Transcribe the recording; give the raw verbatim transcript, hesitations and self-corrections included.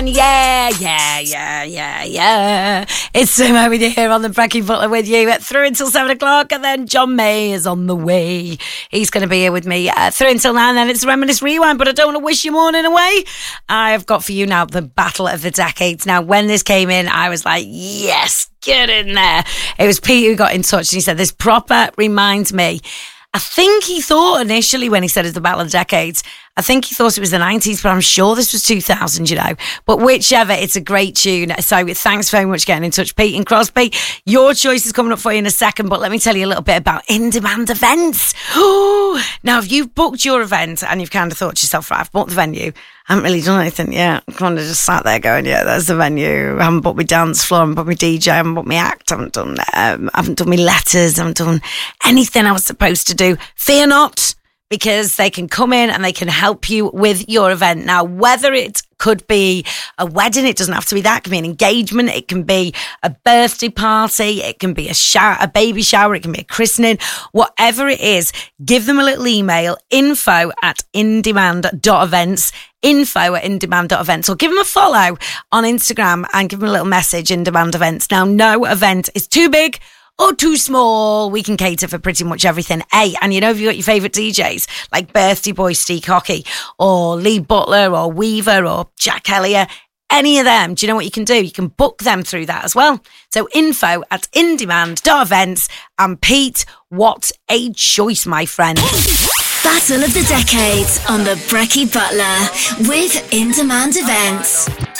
Yeah, yeah, yeah, yeah, yeah. It's Sumo with you here on the Brekkie Butler with you through until seven o'clock, and then John May is on the way. He's going to be here with me uh, through until nine, then it's Reminisce Rewind, but I don't want to wish your morning away. I've got for you now the Battle of the Decades. Now, when this came in, I was like, yes, get in there. It was Pete who got in touch, and he said, this proper reminds me. I think he thought initially when he said it's the Battle of the Decades, I think he thought it was the nineties, but I'm sure this was two thousand, you know. But whichever, it's a great tune. So thanks very much for getting in touch, Pete and Crosby. Your choice is coming up for you in a second, but let me tell you a little bit about in-demand events. Now, if you've booked your event and you've kind of thought to yourself, right, I've booked the venue, I haven't really done anything yet. I'm kind of just sat there going, yeah, there's the venue. I haven't booked my dance floor, I haven't booked my D J, I haven't booked my act, I haven't done, um, I haven't done my letters, I haven't done anything I was supposed to do. Fear not, because they can come in and they can help you with your event. Now, whether it could be a wedding, it doesn't have to be that. It can be an engagement, it can be a birthday party, it can be a shower, a baby shower, it can be a christening, whatever it is, give them a little email, info at indemand.events, info at indemand.events, or give them a follow on Instagram and give them a little message, In Demand Events. Now, no event is too big or too small. We can cater for pretty much everything. Hey, and you know, if you've got your favourite D Js like Birthday Boy Steve Hockey or Lee Butler or Weaver or Jack Elliott, any of them, do you know what you can do? You can book them through that as well. So info at indemand.events. And Pete, what a choice, my friend. Battle of the Decades on the Brekkie Butler with In Demand Events.